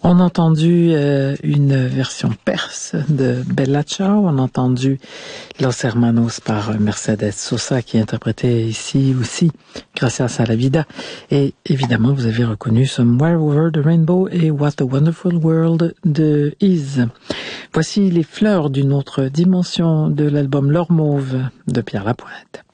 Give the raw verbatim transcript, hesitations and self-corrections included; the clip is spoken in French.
On a entendu euh, une version perse de Bella Ciao, on a entendu Los Hermanos par Mercedes Sosa qui interprétait ici aussi Gracias a la Vida. Et évidemment, vous avez reconnu Somewhere Over the Rainbow et What a Wonderful World de Is. Voici les fleurs d'une autre dimension de l'album L'Or Mauve de Pierre Lapointe.